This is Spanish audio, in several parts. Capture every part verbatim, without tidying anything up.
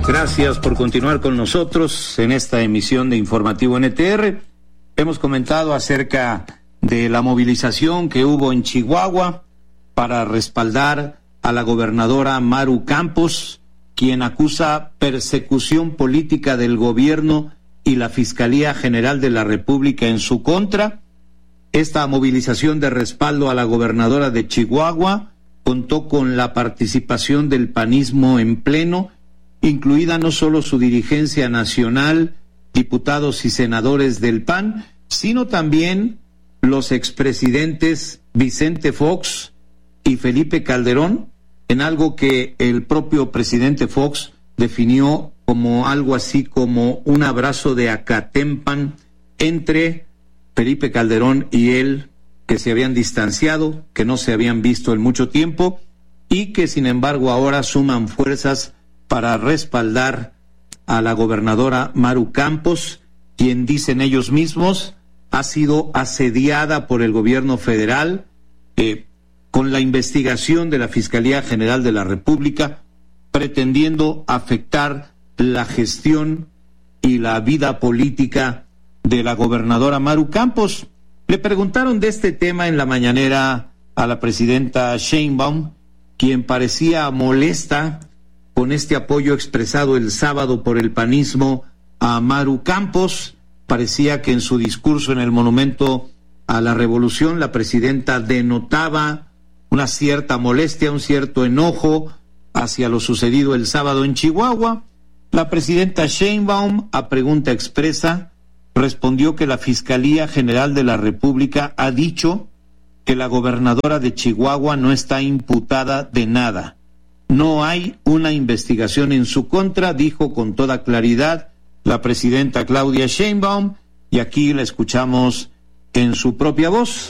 Gracias por continuar con nosotros en esta emisión de Informativo N T R. Hemos comentado acerca de la movilización que hubo en Chihuahua para respaldar a la gobernadora Maru Campos, quien acusa persecución política del gobierno y la Fiscalía General de la República en su contra. Esta movilización de respaldo a la gobernadora de Chihuahua contó con la participación del panismo en pleno, incluida no solo su dirigencia nacional, diputados y senadores del P A N, sino también los expresidentes Vicente Fox y Felipe Calderón, en algo que el propio presidente Fox definió como algo así como un abrazo de Acatempan entre Felipe Calderón y él, que se habían distanciado, que no se habían visto en mucho tiempo y que sin embargo ahora suman fuerzas para respaldar a la gobernadora Maru Campos, quien dicen ellos mismos ha sido asediada por el gobierno federal eh, con la investigación de la Fiscalía General de la República, pretendiendo afectar la gestión y la vida política de la gobernadora Maru Campos. Le preguntaron de este tema en la mañanera a la presidenta Sheinbaum, quien parecía molesta con este apoyo expresado el sábado por el panismo a Maru Campos. Parecía que en su discurso en el Monumento a la Revolución la presidenta denotaba una cierta molestia, un cierto enojo hacia lo sucedido el sábado en Chihuahua. La presidenta Sheinbaum, a pregunta expresa, respondió que la Fiscalía General de la República ha dicho que la gobernadora de Chihuahua no está imputada de nada. No hay una investigación en su contra, dijo con toda claridad la presidenta Claudia Sheinbaum, y aquí la escuchamos en su propia voz.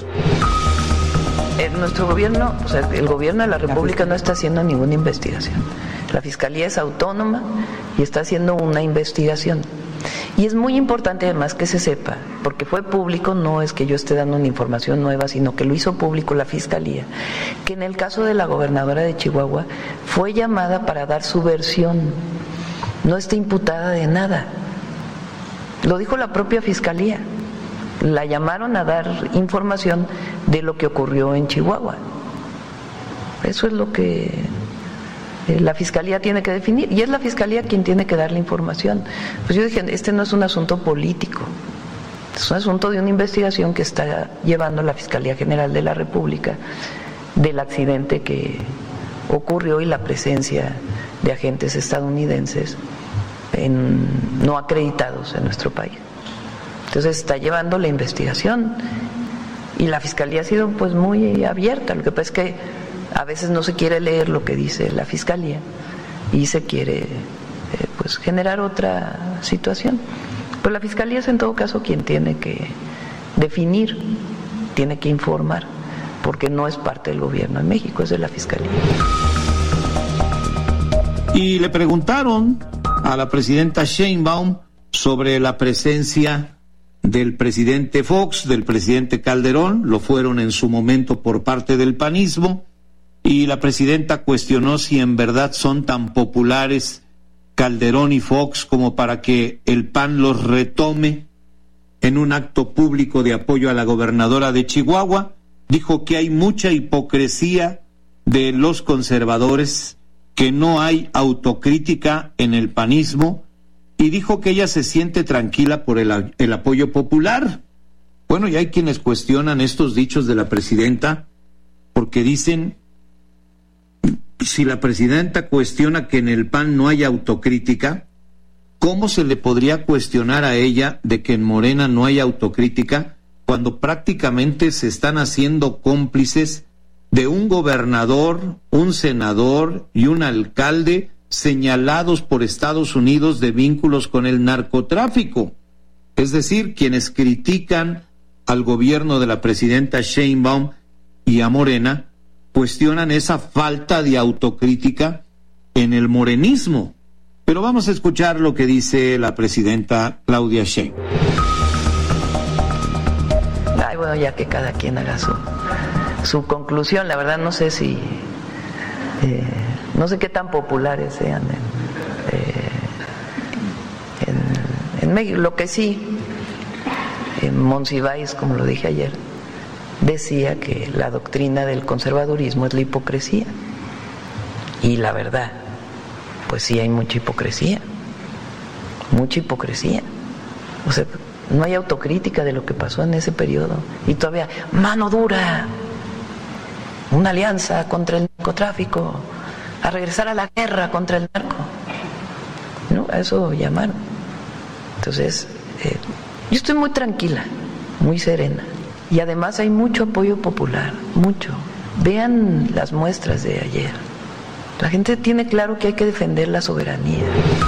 En nuestro gobierno, o sea, el gobierno de la República no está haciendo ninguna investigación. La Fiscalía es autónoma y está haciendo una investigación. Y es muy importante además que se sepa, porque fue público, no es que yo esté dando una información nueva, sino que lo hizo público la Fiscalía, que en el caso de la gobernadora de Chihuahua fue llamada para dar su versión, no está imputada de nada. Lo dijo la propia Fiscalía, la llamaron a dar información de lo que ocurrió en Chihuahua. Eso es lo que la Fiscalía tiene que definir, y es la Fiscalía quien tiene que dar la información. Pues yo dije, este no es un asunto político, es un asunto de una investigación que está llevando la Fiscalía General de la República del accidente que ocurrió y la presencia de agentes estadounidenses en, no acreditados en nuestro país. Entonces está llevando la investigación y la Fiscalía ha sido pues muy abierta. Lo que pasa es que a veces no se quiere leer lo que dice la Fiscalía y se quiere eh, pues generar otra situación. Pues la Fiscalía es en todo caso quien tiene que definir, tiene que informar, porque no es parte del gobierno en México, es de la Fiscalía. Y le preguntaron a la presidenta Sheinbaum sobre la presencia del presidente Fox, del presidente Calderón, lo fueron en su momento por parte del panismo, y la presidenta cuestionó si en verdad son tan populares Calderón y Fox como para que el P A N los retome en un acto público de apoyo a la gobernadora de Chihuahua. Dijo que hay mucha hipocresía de los conservadores, que no hay autocrítica en el panismo, y dijo que ella se siente tranquila por el, el apoyo popular. Bueno, y hay quienes cuestionan estos dichos de la presidenta, porque dicen, si la presidenta cuestiona que en el P A N no hay autocrítica, ¿cómo se le podría cuestionar a ella de que en Morena no hay autocrítica cuando prácticamente se están haciendo cómplices de un gobernador, un senador y un alcalde señalados por Estados Unidos de vínculos con el narcotráfico? Es decir, quienes critican al gobierno de la presidenta Sheinbaum y a Morena cuestionan esa falta de autocrítica en el morenismo. Pero vamos a escuchar lo que dice la presidenta Claudia Sheinbaum. Ay, bueno, ya que cada quien haga su, su conclusión. La verdad no sé si, eh, no sé qué tan populares sean en, eh, en México. Lo que sí, en Monsiváis, como lo dije ayer, decía que la doctrina del conservadurismo es la hipocresía. Y la verdad, pues sí hay mucha hipocresía, mucha hipocresía. O sea, no hay autocrítica de lo que pasó en ese periodo. Y todavía, mano dura, una alianza contra el narcotráfico, a regresar a la guerra contra el narco. ¿No? A eso llamaron. Entonces, eh, yo estoy muy tranquila, muy serena. Y además hay mucho apoyo popular, mucho. Vean las muestras de ayer. La gente tiene claro que hay que defender la soberanía.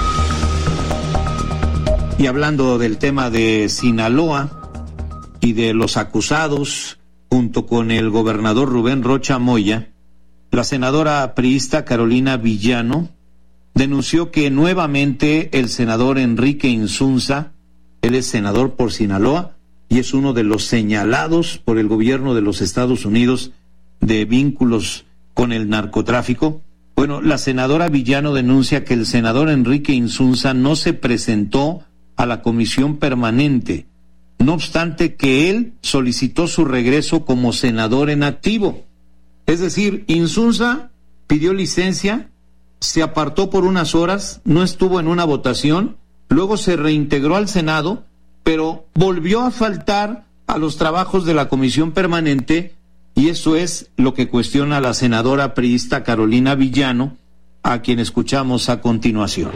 Y hablando del tema de Sinaloa y de los acusados, junto con el gobernador Rubén Rocha Moya, la senadora priista Carolina Villano denunció que nuevamente el senador Enrique Insunza, él es senador por Sinaloa y es uno de los señalados por el gobierno de los Estados Unidos de vínculos con el narcotráfico. Bueno, la senadora Villano denuncia que el senador Enrique Insunza no se presentó a la comisión permanente, no obstante que él solicitó su regreso como senador en activo. Es decir, Insunza pidió licencia, se apartó por unas horas, no estuvo en una votación, luego se reintegró al Senado, pero volvió a faltar a los trabajos de la comisión permanente. Y eso es lo que cuestiona la senadora priista Carolina Villano, a quien escuchamos a continuación.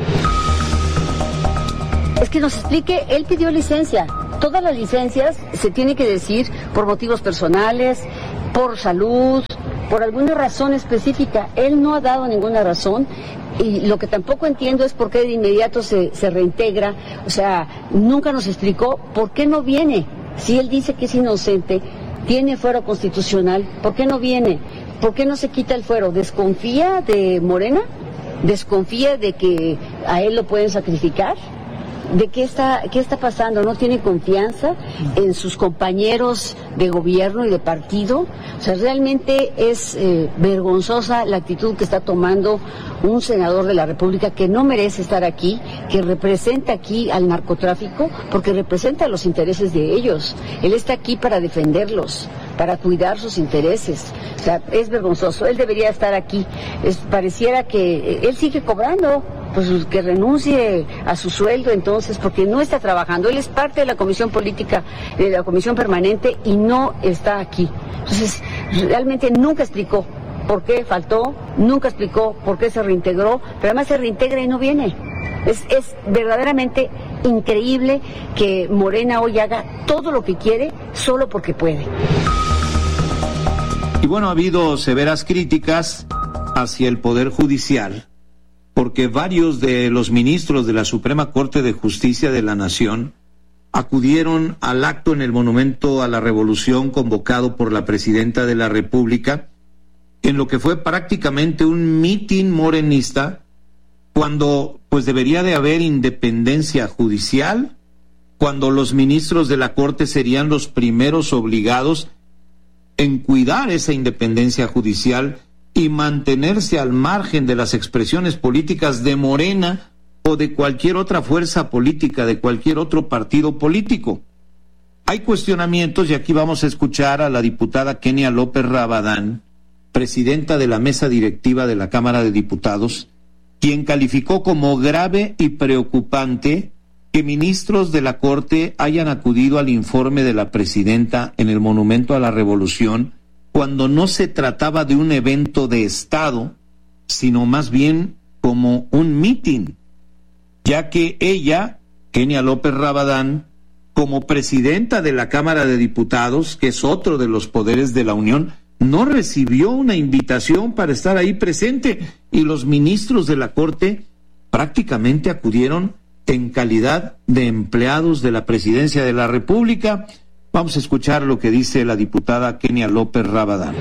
Es que nos explique, él pidió licencia. Todas las licencias se tiene que decir por motivos personales, por salud, por alguna razón específica. Él no ha dado ninguna razón. Y lo que tampoco entiendo es por qué de inmediato se, se reintegra. O sea, nunca nos explicó por qué no viene. Si él dice que es inocente, tiene fuero constitucional, ¿por qué no viene? ¿Por qué no se quita el fuero? ¿Desconfía de Morena? ¿Desconfía de que a él lo pueden sacrificar? ¿De qué está, qué está pasando? ¿No tiene confianza en sus compañeros de gobierno y de partido? O sea, realmente es eh, vergonzosa la actitud que está tomando un senador de la República que no merece estar aquí, que representa aquí al narcotráfico, porque representa los intereses de ellos. Él está aquí para defenderlos, para cuidar sus intereses. O sea, es vergonzoso. Él debería estar aquí. Es, pareciera que eh, él sigue cobrando. Pues que renuncie a su sueldo entonces, porque no está trabajando. Él es parte de la comisión política, de la comisión permanente y no está aquí. Entonces, realmente nunca explicó por qué faltó, nunca explicó por qué se reintegró, pero además se reintegra y no viene. Es, es verdaderamente increíble que Morena hoy haga todo lo que quiere solo porque puede. Y bueno, ha habido severas críticas hacia el Poder Judicial, porque varios de los ministros de la Suprema Corte de Justicia de la Nación acudieron al acto en el Monumento a la Revolución convocado por la Presidenta de la República, en lo que fue prácticamente un mitin morenista, cuando pues debería de haber independencia judicial, cuando los ministros de la Corte serían los primeros obligados en cuidar esa independencia judicial y mantenerse al margen de las expresiones políticas de Morena o de cualquier otra fuerza política, de cualquier otro partido político. Hay cuestionamientos y aquí vamos a escuchar a la diputada Kenia López Rabadán, presidenta de la mesa directiva de la Cámara de Diputados, quien calificó como grave y preocupante que ministros de la Corte hayan acudido al informe de la presidenta en el Monumento a la Revolución cuando no se trataba de un evento de Estado, sino más bien como un mitin, ya que ella, Kenia López Rabadán, como presidenta de la Cámara de Diputados, que es otro de los poderes de la Unión, no recibió una invitación para estar ahí presente, y los ministros de la Corte prácticamente acudieron en calidad de empleados de la Presidencia de la República. Vamos a escuchar lo que dice la diputada Kenia López Rabadán.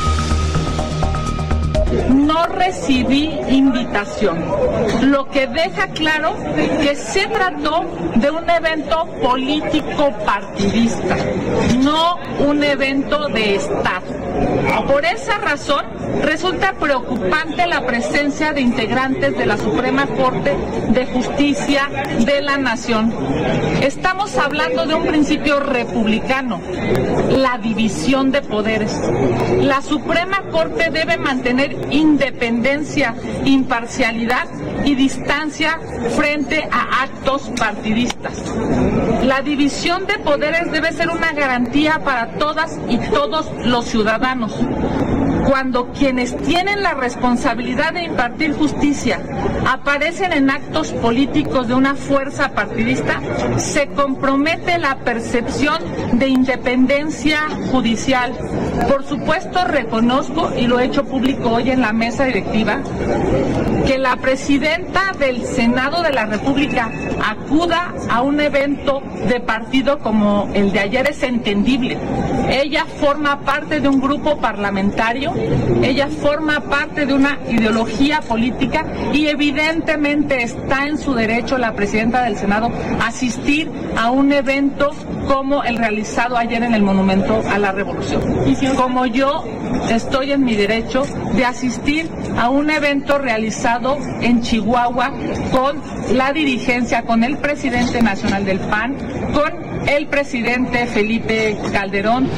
No recibí invitación, lo que deja claro que se trató de un evento político partidista, no un evento de Estado. Por esa razón, resulta preocupante la presencia de integrantes de la Suprema Corte de Justicia de la Nación. Estamos hablando de un principio republicano, la división de poderes. La Suprema Corte debe mantener independencia, imparcialidad y distancia frente a actos partidistas. La división de poderes debe ser una garantía para todas y todos los ciudadanos. Cuando quienes tienen la responsabilidad de impartir justicia aparecen en actos políticos de una fuerza partidista, se compromete la percepción de independencia judicial. Por supuesto, reconozco, y lo he hecho público hoy en la mesa directiva, que la presidenta del Senado de la República acuda a un evento de partido como el de ayer es entendible. Ella forma parte de un grupo parlamentario, ella forma parte de una ideología política y evidentemente está en su derecho la presidenta del Senado a asistir a un evento como el realizado ayer en el Monumento a la Revolución. Como yo estoy en mi derecho de asistir a un evento realizado en Chihuahua con la dirigencia, con el presidente nacional del P A N, con el presidente Felipe Calderón.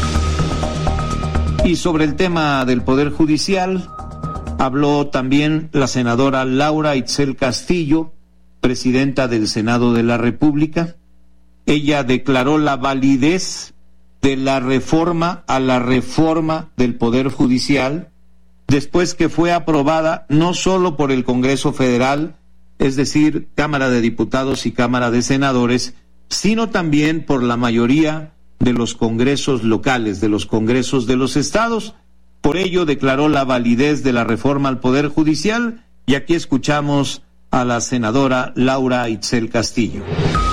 Y sobre el tema del Poder Judicial, habló también la senadora Laura Itzel Castillo, presidenta del Senado de la República. Ella declaró la validez de la reforma a la reforma del Poder Judicial, después que fue aprobada no solo por el Congreso Federal, es decir, Cámara de Diputados y Cámara de Senadores, sino también por la mayoría de los congresos locales, de los congresos de los estados. Por ello declaró la validez de la reforma al Poder Judicial, y aquí escuchamos a la senadora Laura Itzel Castillo.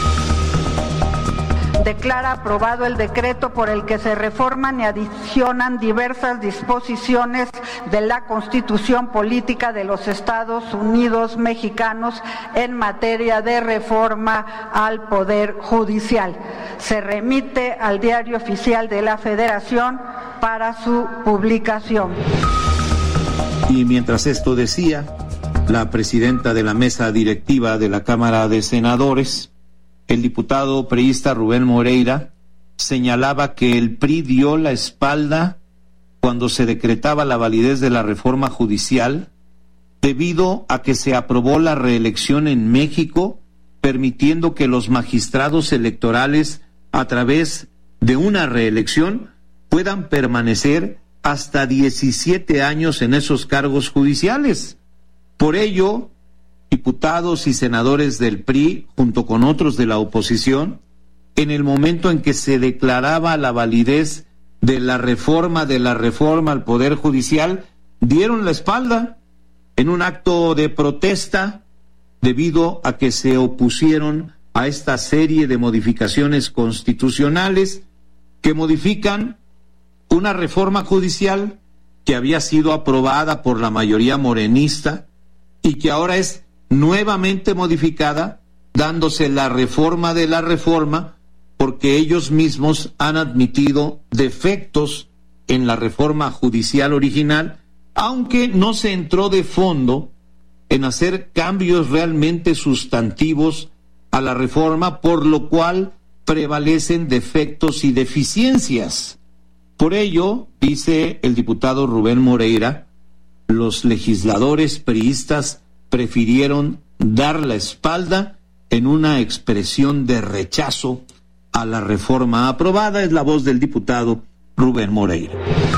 Declara aprobado el decreto por el que se reforman y adicionan diversas disposiciones de la Constitución Política de los Estados Unidos Mexicanos en materia de reforma al Poder Judicial. Se remite al Diario Oficial de la Federación para su publicación. Y mientras esto decía, la presidenta de la mesa directiva de la Cámara de Senadores, el diputado priista Rubén Moreira, señalaba que el P R I dio la espalda cuando se decretaba la validez de la reforma judicial, debido a que se aprobó la reelección en México, permitiendo que los magistrados electorales, a través de una reelección, puedan permanecer hasta diecisiete años en esos cargos judiciales. Por ello, diputados y senadores del P R I, junto con otros de la oposición, en el momento en que se declaraba la validez de la reforma de la reforma al Poder Judicial, dieron la espalda en un acto de protesta debido a que se opusieron a esta serie de modificaciones constitucionales que modifican una reforma judicial que había sido aprobada por la mayoría morenista y que ahora es nuevamente modificada, dándose la reforma de la reforma, porque ellos mismos han admitido defectos en la reforma judicial original, aunque no se entró de fondo en hacer cambios realmente sustantivos a la reforma, por lo cual prevalecen defectos y deficiencias. Por ello, dice el diputado Rubén Moreira, los legisladores priistas prefirieron dar la espalda en una expresión de rechazo a la reforma aprobada. Es la voz del diputado Rubén Moreira.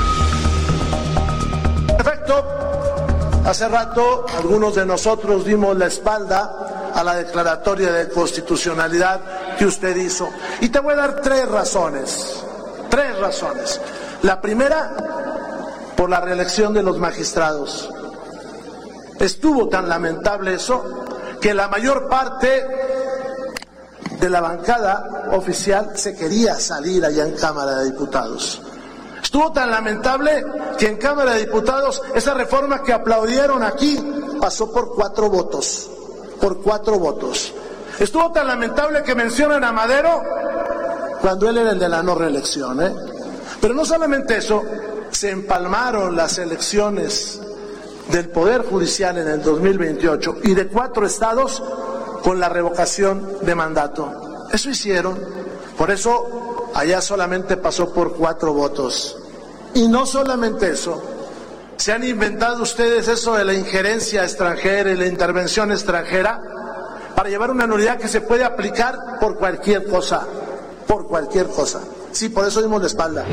Perfecto. Hace rato algunos de nosotros dimos la espalda a la declaratoria de constitucionalidad que usted hizo. Y te voy a dar tres razones. Tres razones. La primera, por la reelección de los magistrados. Estuvo tan lamentable eso que la mayor parte de la bancada oficial se quería salir allá en Cámara de Diputados. Estuvo tan lamentable que en Cámara de Diputados esa reforma que aplaudieron aquí pasó por cuatro votos, por cuatro votos. Estuvo tan lamentable que mencionan a Madero cuando él era el de la no reelección, ¿eh? Pero no solamente eso, se empalmaron las elecciones del Poder Judicial en el dos mil veintiocho y de cuatro estados con la revocación de mandato. Eso hicieron. Por eso allá solamente pasó por cuatro votos. Y no solamente eso, se han inventado ustedes eso de la injerencia extranjera y la intervención extranjera para llevar una nulidad que se puede aplicar por cualquier cosa, por cualquier cosa. Sí, por eso dimos la espalda.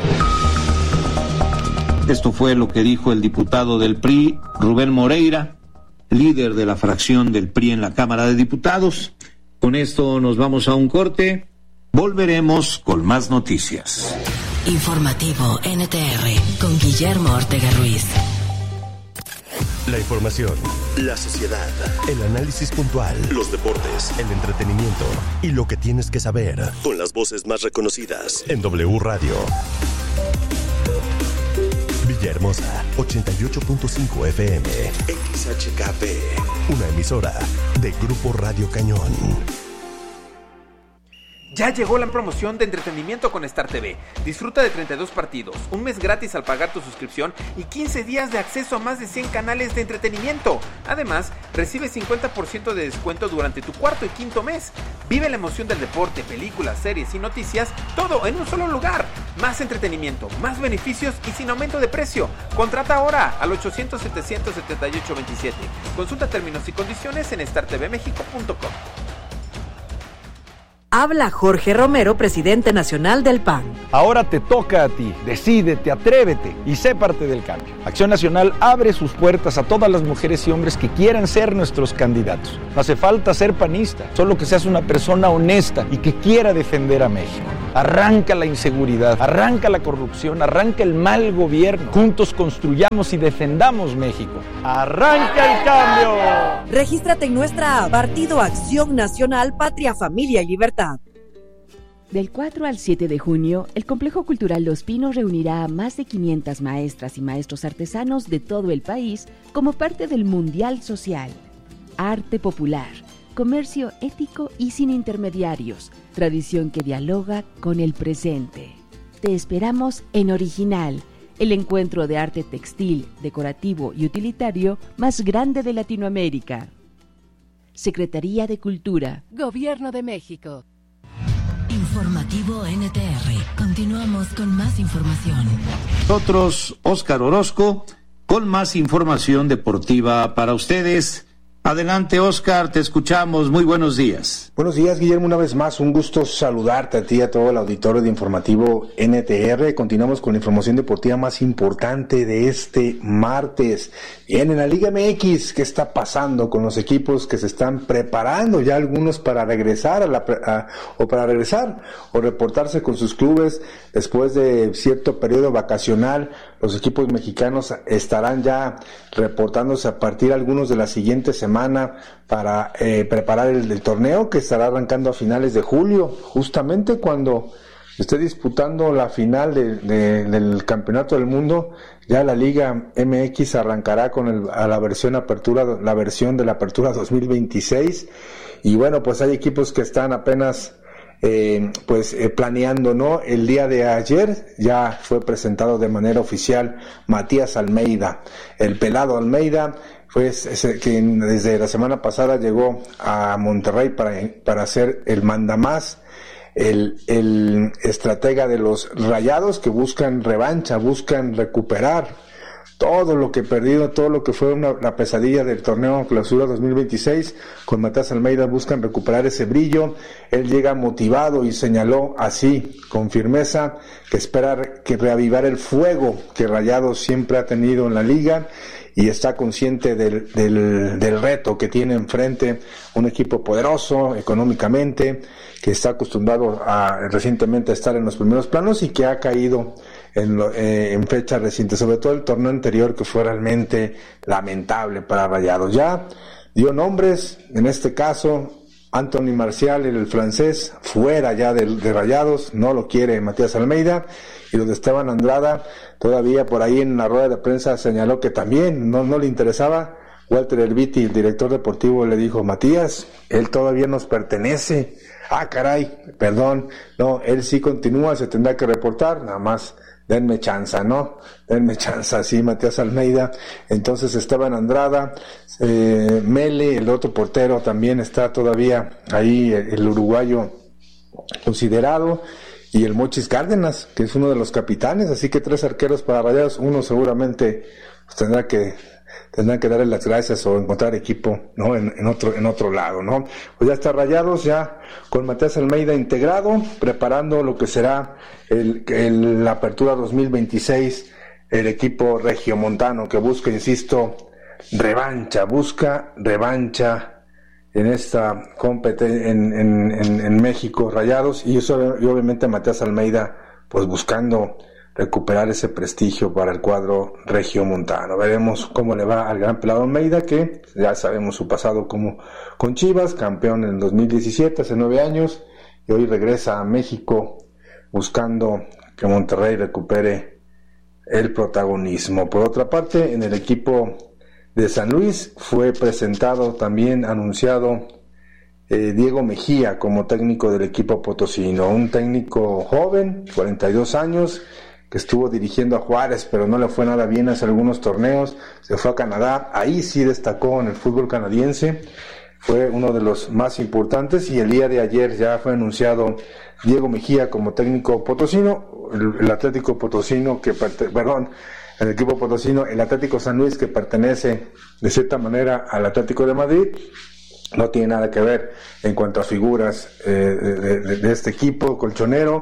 Esto fue lo que dijo el diputado del P R I, Rubén Moreira, líder de la fracción del P R I en la Cámara de Diputados. Con esto nos vamos a un corte. Volveremos con más noticias. Informativo N T R con Guillermo Ortega Ruiz. La información, la sociedad, el análisis puntual, los deportes, el entretenimiento y lo que tienes que saber con las voces más reconocidas en W Radio. Villahermosa, ochenta y ocho punto cinco F M, X H K P, una emisora de Grupo Radio Cañón. Ya llegó la promoción de entretenimiento con Star T V. Disfruta de treinta y dos partidos, un mes gratis al pagar tu suscripción y quince días de acceso a más de cien canales de entretenimiento. Además, recibe cincuenta por ciento de descuento durante tu cuarto y quinto mes. Vive la emoción del deporte, películas, series y noticias, todo en un solo lugar. Más entretenimiento, más beneficios y sin aumento de precio. Contrata ahora al ochocientos, setecientos setenta y ocho veintisiete. Consulta términos y condiciones en star t v mexico punto com. Habla Jorge Romero, presidente nacional del P A N. Ahora te toca a ti. Decídete, atrévete y sé parte del cambio. Acción Nacional abre sus puertas a todas las mujeres y hombres que quieran ser nuestros candidatos. No hace falta ser panista, solo que seas una persona honesta y que quiera defender a México. Arranca la inseguridad, arranca la corrupción, arranca el mal gobierno. Juntos construyamos y defendamos México. ¡Arranca el cambio! Regístrate en nuestra app Partido Acción Nacional, Patria, Familia y Libertad. Del cuatro al siete de junio, el Complejo Cultural Los Pinos reunirá a más de quinientas maestras y maestros artesanos de todo el país como parte del Mundial Social. Arte popular, comercio ético y sin intermediarios, tradición que dialoga con el presente. Te esperamos en Original, el encuentro de arte textil, decorativo y utilitario más grande de Latinoamérica. Secretaría de Cultura. Gobierno de México. Informativo N T R. Continuamos con más información. Nosotros, Óscar Orozco, con más información deportiva para ustedes. Adelante, Óscar, te escuchamos. Muy buenos días. Buenos días, Guillermo, una vez más. Un gusto saludarte a ti y a todo el auditorio de Informativo N T R. Continuamos con la información deportiva más importante de este martes. Bien, en la Liga M X, ¿qué está pasando con los equipos que se están preparando ya algunos para regresar a la a, o para regresar o reportarse con sus clubes después de cierto periodo vacacional? Los equipos mexicanos estarán ya reportándose a partir algunos de la siguiente semana para eh, preparar el, el torneo que estará arrancando a finales de julio, justamente cuando esté disputando la final de, de, del Campeonato del Mundo. Ya la Liga M X arrancará con el, a la versión apertura, la versión de la Apertura dos mil veintiséis, y bueno, pues hay equipos que están apenas Eh, pues eh, planeando, ¿no? El día de ayer ya fue presentado de manera oficial Matías Almeida, el pelado Almeida, pues ese, que desde la semana pasada llegó a Monterrey para, para ser el mandamás, el, el estratega de los Rayados, que buscan revancha, buscan recuperar todo lo que perdido, todo lo que fue una, la pesadilla del torneo Clausura dos mil veintiséis. Con Matías Almeida buscan recuperar ese brillo. Él llega motivado y señaló así, con firmeza, que espera que reavivar el fuego que Rayados siempre ha tenido en la liga, y está consciente del, del, del reto que tiene enfrente un equipo poderoso económicamente, que está acostumbrado a recientemente a estar en los primeros planos y que ha caído en, lo, eh, en fecha reciente, sobre todo el torneo anterior, que fue realmente lamentable para Rayados. Ya dio nombres, en este caso Anthony Martial, el francés, fuera ya de, de Rayados, no lo quiere Matías Almeida, y lo de Esteban Andrada, todavía por ahí en la rueda de prensa señaló que también no, no le interesaba. Walter Elviti, el director deportivo, le dijo: Matías, él todavía nos pertenece. Ah, caray, perdón, no, él sí continúa, se tendrá que reportar, nada más denme chanza, ¿no? Denme chanza, sí, Matías Almeida. Entonces Esteban Andrada, eh, Mele, el otro portero también está todavía ahí, el uruguayo considerado, y el Mochis Cárdenas, que es uno de los capitanes, así que tres arqueros para Rayados, uno seguramente pues, tendrá que tendrán que darle las gracias o encontrar equipo, ¿no? En, en otro en otro lado, ¿no? Pues ya está Rayados, ya con Matías Almeida integrado, preparando lo que será el, el la apertura dos mil veintiséis, el equipo regiomontano que busca, insisto, revancha, busca revancha en esta competencia en, en, en, en México, Rayados, y eso, y obviamente Matías Almeida pues buscando recuperar ese prestigio para el cuadro regiomontano. Veremos cómo le va al gran pelado Almeida, que ya sabemos su pasado como con Chivas, campeón en el dos mil diecisiete, hace nueve años, y hoy regresa a México buscando que Monterrey recupere el protagonismo. Por otra parte, en el equipo de San Luis fue presentado, también anunciado, eh, Diego Mejía como técnico del equipo potosino, un técnico joven, cuarenta y dos años, que estuvo dirigiendo a Juárez, pero no le fue nada bien hace algunos torneos, se fue a Canadá, ahí sí destacó en el fútbol canadiense, fue uno de los más importantes, y el día de ayer ya fue anunciado Diego Mejía como técnico potosino, el, el Atlético Potosino que, parte, perdón, el equipo potosino, el Atlético San Luis, que pertenece de cierta manera al Atlético de Madrid, no tiene nada que ver en cuanto a figuras eh, de, de, de este equipo colchonero.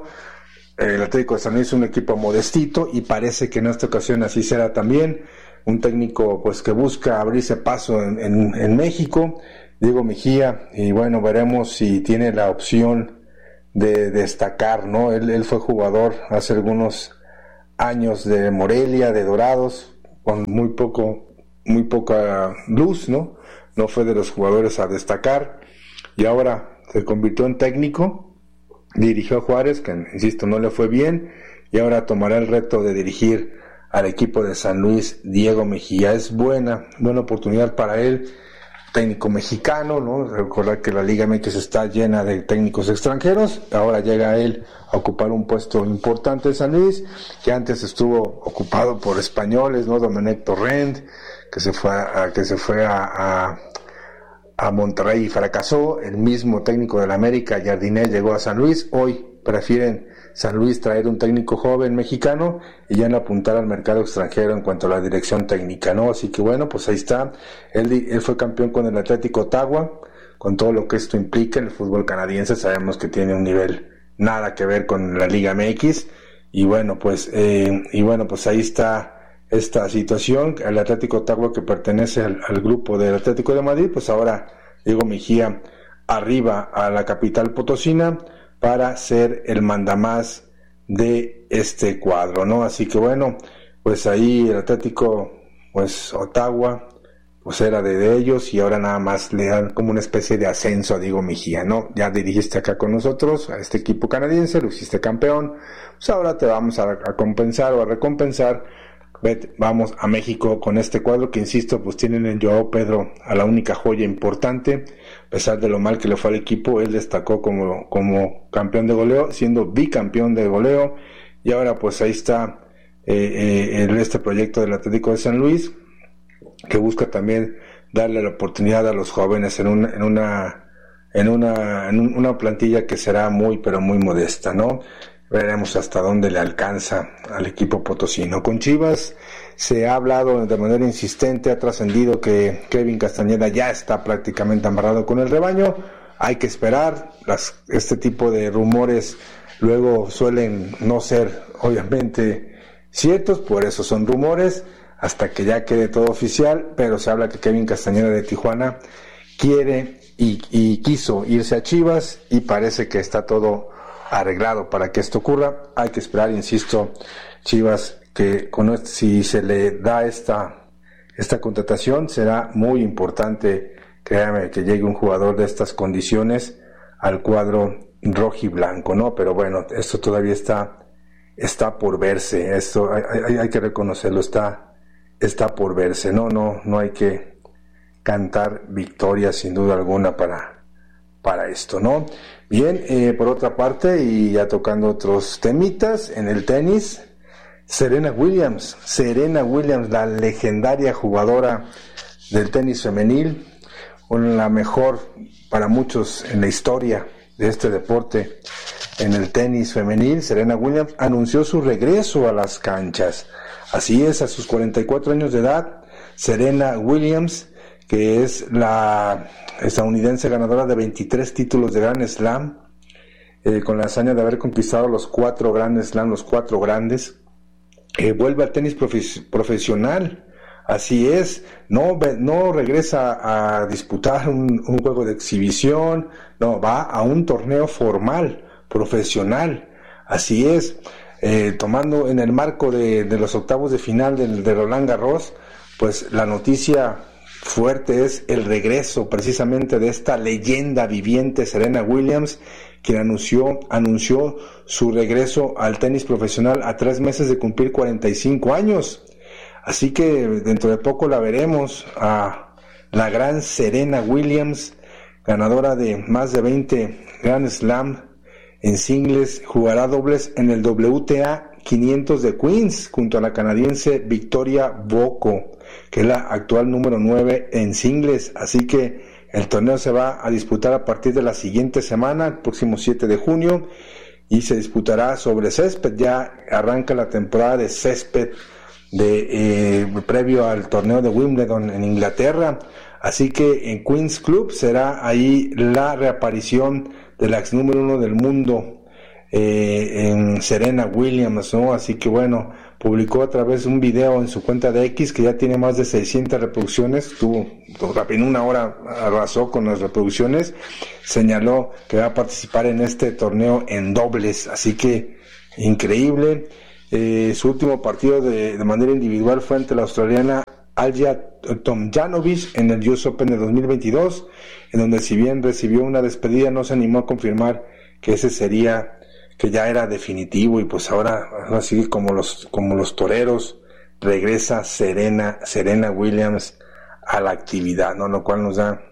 El Atlético de San Luis es un equipo modestito y parece que en esta ocasión así será también. Un técnico pues que busca abrirse paso en, en, en México, Diego Mejía, y bueno, veremos si tiene la opción de destacar, ¿no? Él, él fue jugador hace algunos años de Morelia, de Dorados, con muy poco, muy poca luz, ¿no? No fue de los jugadores a destacar, y ahora se convirtió en técnico, dirigió a Juárez, que insisto no le fue bien, y ahora tomará el reto de dirigir al equipo de San Luis, Diego Mejía. Es buena, buena oportunidad para él, técnico mexicano, ¿no? Recordar que la Liga M X está llena de técnicos extranjeros, ahora llega él a ocupar un puesto importante en San Luis, que antes estuvo ocupado por españoles, ¿no? Domenech Torrent, que se fue a, que se fue a, a, a Monterrey y fracasó, el mismo técnico del América, Jardiné, llegó a San Luis, hoy prefieren San Luis traer un técnico joven mexicano y ya no apuntar al mercado extranjero en cuanto a la dirección técnica, ¿no? Así que bueno, pues ahí está, él, él fue campeón con el Atlético Ottawa, con todo lo que esto implica, el fútbol canadiense sabemos que tiene un nivel nada que ver con la Liga M X, y bueno, pues, eh, y bueno, pues ahí está esta situación, el Atlético Ottawa que pertenece al, al grupo del Atlético de Madrid, pues ahora Diego Mejía arriba a la capital potosina para ser el mandamás de este cuadro, ¿no? Así que bueno, pues ahí el Atlético, pues Ottawa, pues era de, de ellos, y ahora nada más le dan como una especie de ascenso a Diego Mejía, ¿no? Ya dirigiste acá con nosotros a este equipo canadiense, lo hiciste campeón, pues ahora te vamos a, a compensar o a recompensar. Vete, vamos a México con este cuadro que, insisto, pues tienen en Joao Pedro a la única joya importante. A pesar de lo mal que le fue al equipo, él destacó como, como campeón de goleo, siendo bicampeón de goleo, y ahora pues ahí está eh, eh, este proyecto del Atlético de San Luis, que busca también darle la oportunidad a los jóvenes en una, en una, en una, en una plantilla que será muy, pero muy modesta, ¿no? Veremos hasta dónde le alcanza al equipo potosino. Con Chivas se ha hablado de manera insistente, ha trascendido que Kevin Castañeda ya está prácticamente amarrado con el rebaño. Hay que esperar, las, este tipo de rumores luego suelen no ser obviamente ciertos, por eso son rumores, hasta que ya quede todo oficial, pero se habla que Kevin Castañeda de Tijuana quiere y, y quiso irse a Chivas, y parece que está todo arreglado para que esto ocurra. Hay que esperar, insisto, Chivas, que con esto, si se le da esta esta contratación, será muy importante, créame, que llegue un jugador de estas condiciones al cuadro rojiblanco, ¿no? Pero bueno, esto todavía está está por verse, esto hay, hay, hay que reconocerlo, está está por verse, no no no hay que cantar victoria sin duda alguna para para esto, ¿no? Bien, eh, por otra parte, y ya tocando otros temitas, en el tenis, Serena Williams, Serena Williams, la legendaria jugadora del tenis femenil, la mejor para muchos en la historia de este deporte, en el tenis femenil. Serena Williams anunció su regreso a las canchas. Así es, a sus cuarenta y cuatro años de edad, Serena Williams, que es la estadounidense ganadora de veintitrés títulos de Grand Slam, eh, con la hazaña de haber conquistado los cuatro Grand Slam, los cuatro grandes, eh, vuelve al tenis profes- profesional. Así es, no, no regresa a disputar un, un juego de exhibición, no, va a un torneo formal, profesional. Así es, eh, tomando en el marco de, de los octavos de final del, de Roland Garros, pues la noticia fuerte es el regreso precisamente de esta leyenda viviente Serena Williams, quien anunció, anunció su regreso al tenis profesional a tres meses de cumplir cuarenta y cinco años. Así que dentro de poco la veremos a la gran Serena Williams, ganadora de más de veinte Grand Slam en singles, jugará dobles en el W T A quinientos de Queens junto a la canadiense Victoria Bocco, que es la actual número nueve en singles. Así que el torneo se va a disputar a partir de la siguiente semana, el próximo siete de junio, y se disputará sobre césped. Ya arranca la temporada de césped de eh, previo al torneo de Wimbledon en Inglaterra. Así que en Queens Club será ahí la reaparición de la ex número uno del mundo, eh, en Serena Williams, ¿no? Así que bueno, publicó a través de un video en su cuenta de X que ya tiene más de seiscientas reproducciones, tuvo, en una hora arrasó con las reproducciones, señaló que va a participar en este torneo en dobles, así que increíble. Eh, su último partido de, de manera individual fue ante la australiana Alja Tomljanovic en el U S Open de dos mil veintidós, en donde si bien recibió una despedida, no se animó a confirmar que ese sería, que ya era definitivo, y pues ahora, así como los, como los toreros, regresa Serena, Serena Williams a la actividad, ¿no? Lo cual nos da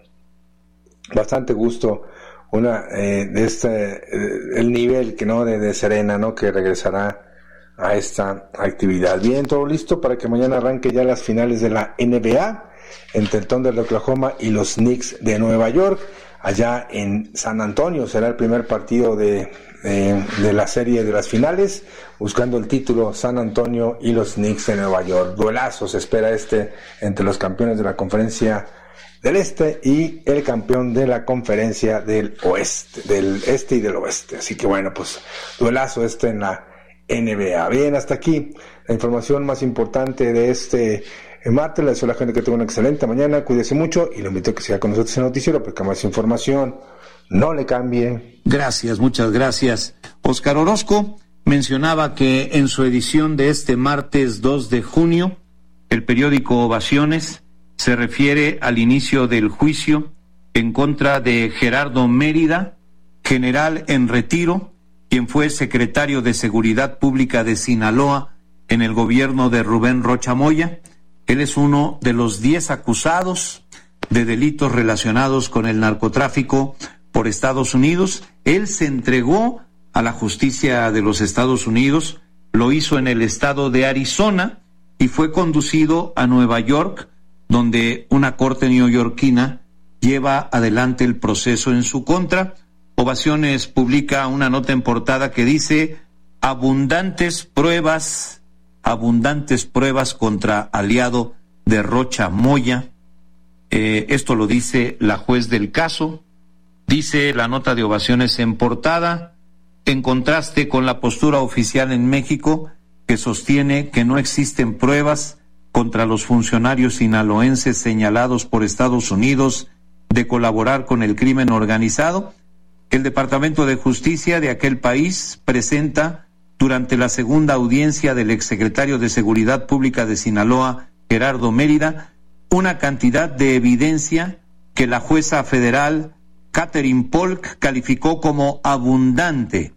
bastante gusto, una, eh, de este, eh, el nivel que no, de, de Serena, ¿no? Que regresará a esta actividad. Bien, todo listo para que mañana arranque ya las finales de la N B A entre el Thunder de Oklahoma y los Knicks de Nueva York, allá en San Antonio. Será el primer partido de, de, de la serie de las finales, buscando el título San Antonio y los Knicks de Nueva York. Duelazo se espera este entre los campeones de la conferencia del Este y el campeón de la conferencia del Oeste, del Este y del Oeste. Así que bueno, pues duelazo este en la N B A. Bien, hasta aquí la información más importante de este martes. Le deseo a la gente que tenga una excelente mañana, cuídese mucho y lo invito a que siga con nosotros en el noticiero porque más información no le cambie. Gracias, muchas gracias. Óscar Orozco mencionaba que en su edición de este martes dos de junio, el periódico Ovaciones se refiere al inicio del juicio en contra de Gerardo Mérida, general en retiro, quien fue secretario de Seguridad Pública de Sinaloa en el gobierno de Rubén Rocha Moya. Él es uno de los diez acusados de delitos relacionados con el narcotráfico por Estados Unidos. Él se entregó a la justicia de los Estados Unidos, lo hizo en el estado de Arizona y fue conducido a Nueva York, donde una corte neoyorquina lleva adelante el proceso en su contra. Ovaciones publica una nota en portada que dice: abundantes pruebas, abundantes pruebas contra aliado de Rocha Moya. Eh, esto lo dice la juez del caso. Dice la nota de Ovaciones en portada, en contraste con la postura oficial en México, que sostiene que no existen pruebas contra los funcionarios sinaloenses señalados por Estados Unidos de colaborar con el crimen organizado. El Departamento de Justicia de aquel país presenta, durante la segunda audiencia del exsecretario de Seguridad Pública de Sinaloa, Gerardo Mérida, una cantidad de evidencia que la jueza federal Catherine Polk calificó como abundante.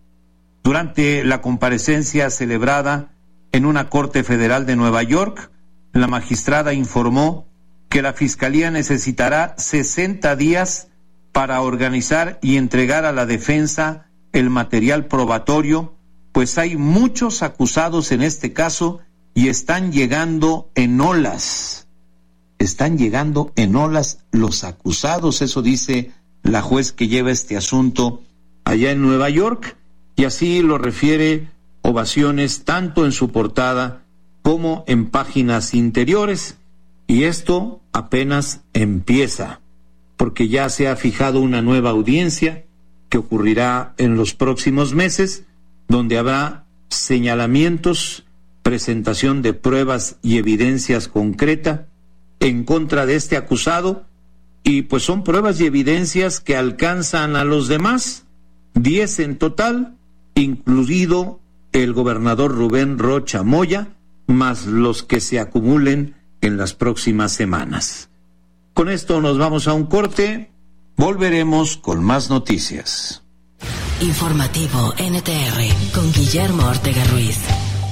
Durante la comparecencia celebrada en una corte federal de Nueva York, la magistrada informó que la Fiscalía necesitará sesenta días para organizar y entregar a la defensa el material probatorio pues hay muchos acusados en este caso y están llegando en olas. Están llegando en olas los acusados, eso dice la juez que lleva este asunto allá en Nueva York, y así lo refiere Ovaciones tanto en su portada como en páginas interiores. Y esto apenas empieza, porque ya se ha fijado una nueva audiencia que ocurrirá en los próximos meses, donde habrá señalamientos, presentación de pruebas y evidencias concretas en contra de este acusado, y pues son pruebas y evidencias que alcanzan a los demás, diez en total, incluido el gobernador Rubén Rocha Moya, más los que se acumulen en las próximas semanas. Con esto nos vamos a un corte, volveremos con más noticias. Informativo N T R con Guillermo Ortega Ruiz.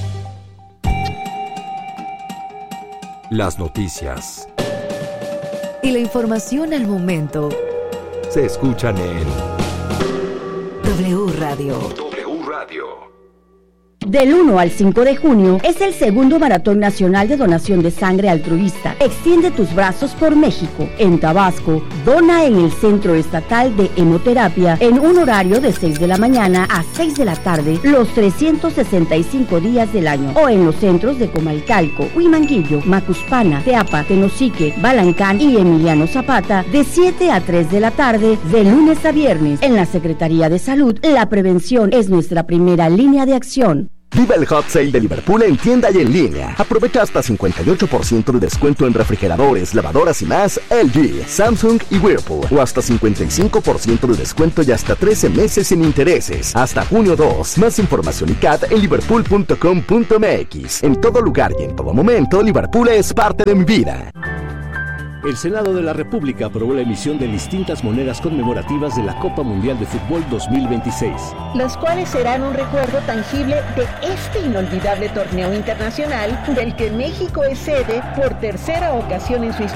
Las noticias y la información al momento se escuchan en W Radio. W Radio. Del uno al cinco de junio es el segundo Maratón Nacional de Donación de Sangre Altruista. Extiende tus brazos por México. En Tabasco, dona en el Centro Estatal de Hemoterapia en un horario de seis de la mañana a seis de la tarde los trescientos sesenta y cinco días del año. O en los centros de Comalcalco, Huimanguillo, Macuspana, Teapa, Tenosique, Balancán y Emiliano Zapata de siete a tres de la tarde de lunes a viernes. En la Secretaría de Salud, la prevención es nuestra primera línea de acción. Viva el Hot Sale de Liverpool en tienda y en línea. Aprovecha hasta cincuenta y ocho por ciento de descuento en refrigeradores, lavadoras y más L G, Samsung y Whirlpool. O hasta cincuenta y cinco por ciento de descuento y hasta trece meses sin intereses. Hasta junio dos. Más información y C A T en liverpool punto com punto m x. En todo lugar y en todo momento, Liverpool es parte de mi vida. El Senado de la República aprobó la emisión de distintas monedas conmemorativas de la Copa Mundial de Fútbol dos mil veintiséis. Las cuales serán un recuerdo tangible de este inolvidable torneo internacional del que México es sede por tercera ocasión en su historia.